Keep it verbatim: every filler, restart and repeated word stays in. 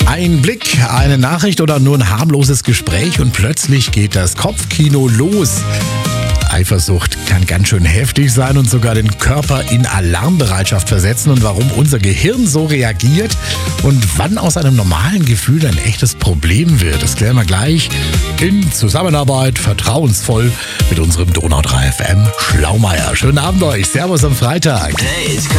Ein Blick, eine Nachricht oder nur ein harmloses Gespräch und plötzlich geht das Kopfkino los. Eifersucht kann ganz schön heftig sein und sogar den Körper in Alarmbereitschaft versetzen. Und warum unser Gehirn so reagiert und wann aus einem normalen Gefühl ein echtes Problem wird, das klären wir gleich in Zusammenarbeit, vertrauensvoll mit unserem Donau drei F M Schlaumeier. Schönen Abend euch, Servus am Freitag. Hey, it's